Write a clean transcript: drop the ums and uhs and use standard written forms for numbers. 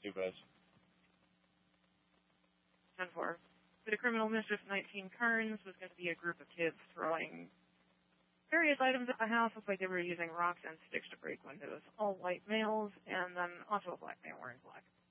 Stupid. 10-4. For the criminal mischief 19 Kearns was going to be a group of kids throwing various items at the house. Looks like they were using rocks and sticks to break windows. All white males, and then also a black man wearing black.